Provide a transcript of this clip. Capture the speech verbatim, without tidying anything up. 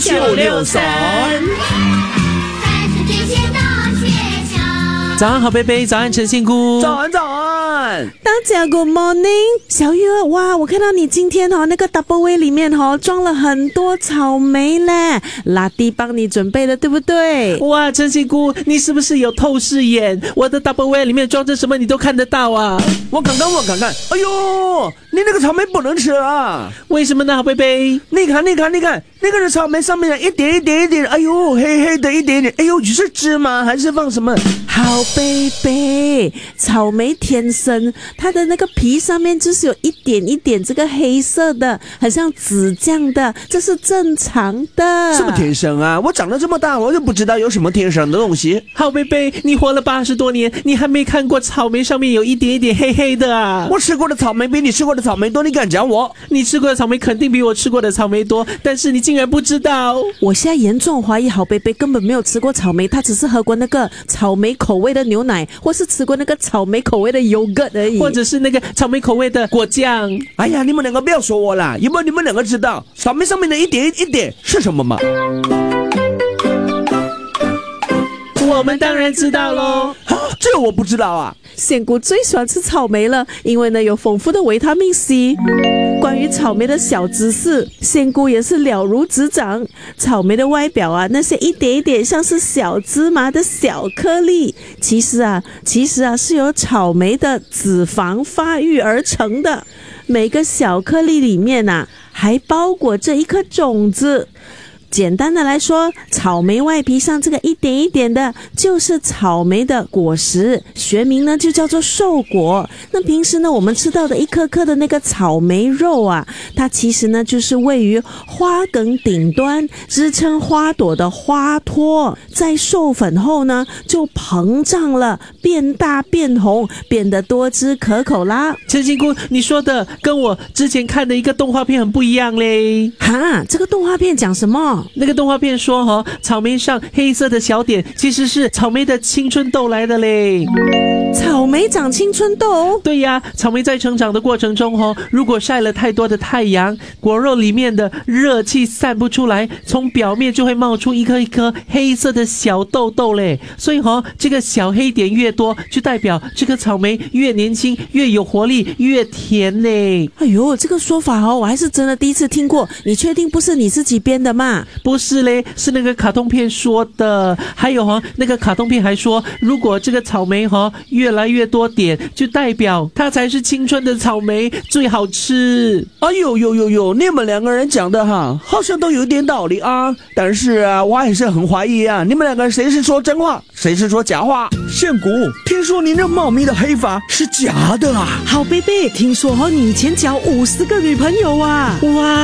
九六三。早安，好贝贝，早安，陈杏姑， 早安，早安， 大家 Good morning， 小玉儿，哇，我看到你今天哦，那个 Double Way 里面哦装了很多草莓嘞，拉蒂帮你准备的，对不对？ 哇，陈杏姑，你是不是有透视眼？我的 Double Way 里面装着什么你都看得到啊！ 我看看，我看看，哎呦，你那个草莓不能吃啊！ 为什么呢，好贝贝？ 你看，你看，你看，那个是草莓上面一点一点一点，哎呦，黑黑的一点点，哎呦，是芝麻还是放什么？ 好贝贝，草莓天生它的那个皮上面就是有一点一点这个黑色的，很像籽酱的，这是正常的。 什么天生啊？我长得这么大，我就不知道有什么天生的东西。 好贝贝，你活了八十多年，你还没看过草莓上面有一点一点黑黑的啊？ 我吃过的草莓比你吃过的草莓多，你敢讲我？ 你吃过的草莓肯定比我吃过的草莓多，但是你竟然不知道。 我现在严重怀疑好贝贝根本没有吃过草莓，他只是喝过那个草莓口味的牛奶，或是吃过那个草莓口味的 yogurt 而已， 或者是那个草莓口味的果酱。 哎呀，你们两个不要说我啦，有没有你们两个知道草莓上面的一点一点是什么吗？ 我们当然知道咯。 啊，这我不知道啊。 仙姑最喜欢吃草莓了，因为呢有丰富的维他命 C。关于草莓的小知识，仙姑也是了如指掌。草莓的外表啊，那些一点一点像是小芝麻的小颗粒，其实啊，其实啊是由草莓的脂肪发育而成的。每个小颗粒里面啊，还包裹着一颗种子。简单的来说，草莓外皮上这个一点一点的就是草莓的果实，学名呢就叫做瘦果。那平时呢我们吃到的一颗颗的那个草莓肉啊，它其实呢就是位于花梗顶端支撑花朵的花托，在授粉后呢就膨胀了，变大变红，变得多汁可口啦。 陈杏姑，你说的跟我之前看的一个动画片很不一样嘞。 哈，这个动画片讲什么？ 那个动画片说哦，草莓上黑色的小点其实是草莓的青春痘来的嘞。 草莓长青春痘？ 对呀，草莓在成长的过程中哦，如果晒了太多的太阳，果肉里面的热气散不出来，从表面就会冒出一颗一颗黑色的小痘痘嘞。所以哦，这个小黑点越多，就代表这个草莓越年轻，越有活力，越甜嘞。 哎呦，这个说法哦，我还是真的第一次听过。你确定不是你自己编的吗？ 不是嘞，是那个卡通片说的。还有哈、哦，那个卡通片还说，如果这个草莓哈、哦、越来越多点，就代表它才是青春的草莓，最好吃。 哎呦呦呦呦，你们两个人讲的哈，好像都有点道理啊。但是啊，我还是很怀疑啊，你们两个人谁是说真话，谁是说假话？仙姑，听说你那茂密的黑发是假的啊？ 好贝贝，听说哦，你以前交五十个女朋友啊？ 哇！